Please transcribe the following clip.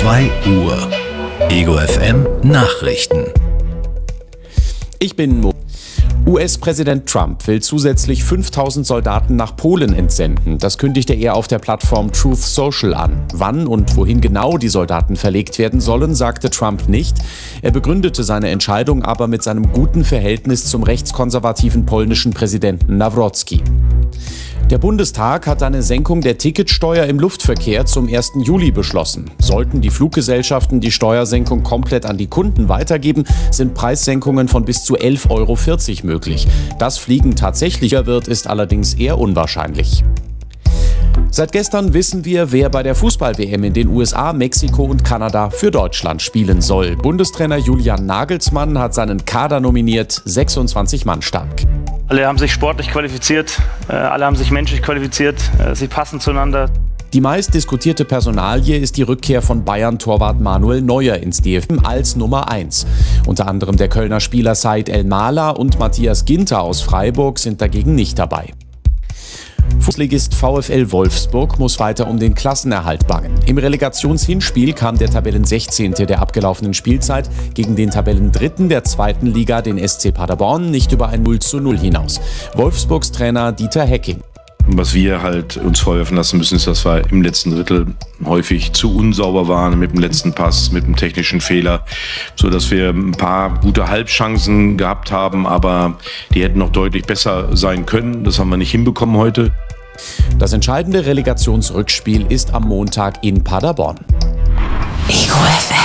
2 Uhr. Ego FM Nachrichten. Ich bin US-Präsident Trump will zusätzlich 5000 Soldaten nach Polen entsenden. Das kündigte er auf der Plattform Truth Social an. Wann und wohin genau die Soldaten verlegt werden sollen, sagte Trump nicht. Er begründete seine Entscheidung aber mit seinem guten Verhältnis zum rechtskonservativen polnischen Präsidenten Nawrocki. Der Bundestag hat eine Senkung der Ticketsteuer im Luftverkehr zum 1. Juli beschlossen. Sollten die Fluggesellschaften die Steuersenkung komplett an die Kunden weitergeben, sind Preissenkungen von bis zu 11,40 Euro möglich. Dass Fliegen tatsächlicher wird, ist allerdings eher unwahrscheinlich. Seit gestern wissen wir, wer bei der Fußball-WM in den USA, Mexiko und Kanada für Deutschland spielen soll. Bundestrainer Julian Nagelsmann hat seinen Kader nominiert, 26 Mann stark. Alle haben sich sportlich qualifiziert, alle haben sich menschlich qualifiziert, sie passen zueinander. Die meist diskutierte Personalie ist die Rückkehr von Bayern-Torwart Manuel Neuer ins DFB als Nummer 1. Unter anderem der Kölner Spieler Said El-Mala und Matthias Ginter aus Freiburg sind dagegen nicht dabei. Fußligist VfL Wolfsburg muss weiter um den Klassenerhalt bangen. Im Relegationshinspiel kam der Tabellen 16. der abgelaufenen Spielzeit gegen den Tabellen 3. der 2. Liga, den SC Paderborn, nicht über ein 0:0 hinaus. Wolfsburgs Trainer Dieter Hecking. Was wir halt uns vorwerfen lassen müssen, ist, dass wir im letzten Drittel häufig zu unsauber waren mit dem letzten Pass, mit dem technischen Fehler, so dass wir ein paar gute Halbchancen gehabt haben, aber die hätten noch deutlich besser sein können. Das haben wir nicht hinbekommen heute. Das entscheidende Relegationsrückspiel ist am Montag in Paderborn. Ego FM.